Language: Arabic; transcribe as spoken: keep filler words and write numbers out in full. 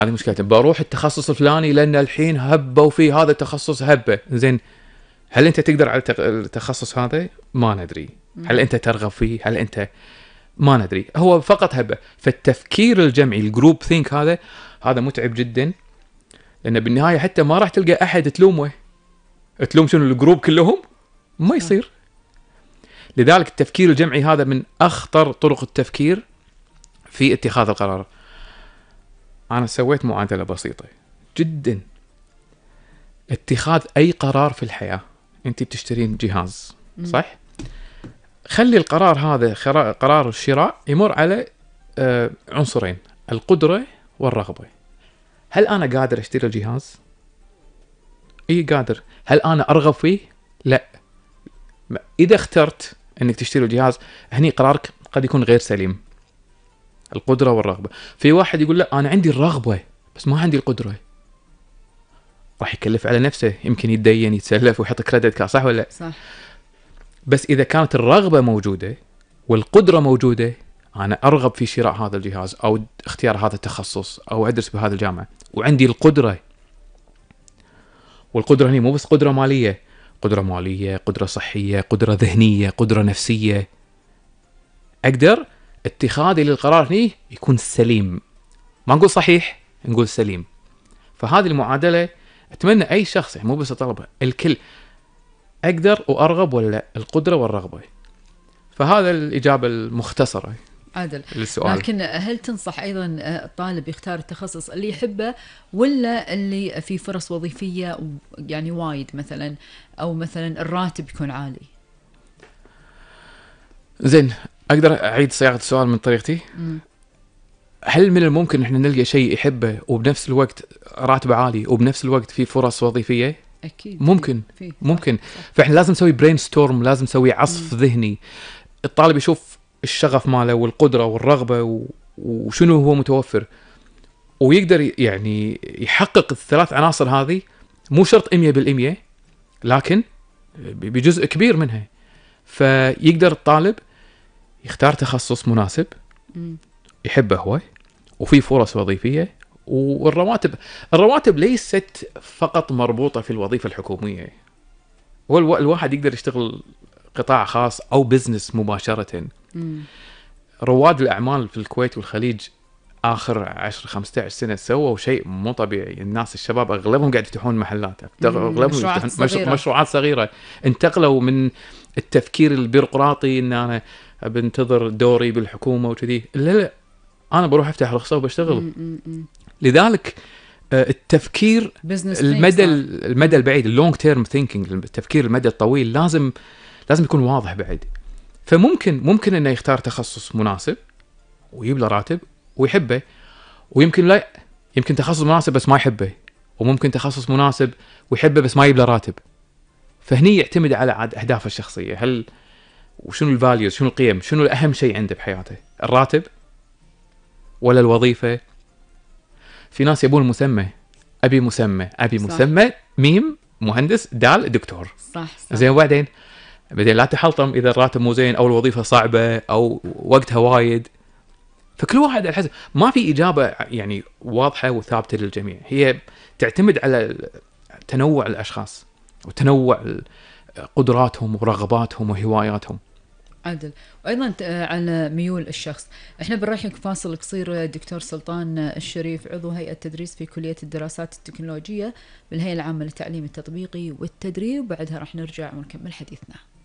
هذه مشكلته. بروح التخصص الفلاني لان الحين هبه وفي هذا التخصص هبه. زين، هل انت تقدر على التخصص هذا؟ ما ندري. هل انت ترغب فيه؟ هل انت ما ندري. هو فقط هبه. فالتفكير الجمعي الجروب ثينك هذا هذا متعب جدا، لان بالنهايه حتى ما راح تلقى احد تلومه. تلوم شنو؟ الجروب كلهم؟ ما يصير. لذلك التفكير الجمعي هذا من اخطر طرق التفكير في اتخاذ القرار. انا سويت معادله بسيطه جدا. اتخاذ اي قرار في الحياه، انت بتشترين جهاز صح؟ خلي القرار هذا قرار الشراء يمر على عنصرين، القدره والرغبه. هل انا قادر اشتري الجهاز؟ اي قادر. هل انا ارغب فيه؟ لا. اذا اخترت انك تشتري الجهاز، هني قرارك قد يكون غير سليم. القدره والرغبه. في واحد يقول لا انا عندي الرغبه بس ما عندي القدره، راح يكلف على نفسه، يمكن يتدين يتسلف ويحط كريدت كارد، صح ولا؟ صح. بس اذا كانت الرغبه موجوده والقدره موجوده، انا ارغب في شراء هذا الجهاز او اختيار هذا التخصص او ادرس بهذه الجامعه، وعندي القدره. والقدره هنا مو بس قدره ماليه، قدره ماليه، قدره صحيه، قدره ذهنيه، قدره نفسيه. اقدر اتخاذي للقرار هنا يكون سليم. ما نقول صحيح، نقول سليم. فهذه المعادله اتمنى اي شخص، يعني مو بس الطلبه، الكل اقدر وارغب ولا القدره والرغبه. فهذا الاجابه المختصره عادل للسؤال. لكن هل تنصح ايضا الطالب يختار التخصص اللي يحبه ولا اللي في فرص وظيفيه يعني وايد مثلا، او مثلا الراتب يكون عالي؟ زين، اقدر اعيد صياغه السؤال من طريقتي؟ م. هل من الممكن احنا نلقى شيء يحبه وبنفس الوقت راتبه عالي وبنفس الوقت في فرص وظيفيه؟ اكيد ممكن. في. في. ممكن. صح. فاحنا لازم نسوي برين ستورم، لازم نسوي عصف م. ذهني. الطالب يشوف الشغف ماله والقدره والرغبه و... وشنو هو متوفر، ويقدر يعني يحقق الثلاث عناصر هذه. مو شرط مية بالمية، لكن بجزء كبير منها. فيقدر الطالب يختار تخصص مناسب م. يحبه هو، وفي فرص وظيفيه. والرواتب الرواتب ليست فقط مربوطه في الوظيفه الحكوميه. هو الو... الواحد يقدر يشتغل قطاع خاص او بزنس مباشره. م. رواد الاعمال في الكويت والخليج اخر عشرة خمسة عشر سنه سووا شيء مو طبيعي. الناس الشباب اغلبهم قاعد يفتحون محلات، اغلبهم مشروعات يفتحون صغيرة. مشروعات صغيره. انتقلوا من التفكير البيروقراطي ان انا بنتظر دوري بالحكومه وكذي، لا لا، انا بروح افتح رخصه وبشتغل. م. م. لذلك التفكير المدى المدى البعيد، اللونج تيرم ثينكينج، التفكير المدى الطويل، لازم لازم يكون واضح بعد. فممكن ممكن انه يختار تخصص مناسب ويجيب له راتب ويحبه، ويمكن لا، يمكن تخصص مناسب بس ما يحبه، وممكن تخصص مناسب ويحبه بس ما يجيب له راتب. فهني يعتمد على عاد اهدافه الشخصيه. هل وشنو الفاليوز، شنو القيم، شنو الاهم شيء عنده بحياته، الراتب ولا الوظيفه؟ في ناس يبون مسمى، ابي مسمى، ابي صح. مسمى ميم مهندس دال دكتور. صح, صح. زين، وبعدين بعدين لا تحلطم اذا الراتب مو زين او الوظيفه صعبه او وقتها وايد. فكل واحد على حسب، ما في اجابه يعني واضحه وثابته للجميع. هي تعتمد على تنوع الاشخاص وتنوع قدراتهم ورغباتهم وهواياتهم. عدل. وايضا على ميول الشخص. احنا بنروح فاصل قصير. دكتور سلطان الشريف، عضو هيئه التدريس في كليه الدراسات التكنولوجيه بالهيئه العامه للتعليم التطبيقي والتدريب، بعدها راح نرجع ونكمل حديثنا.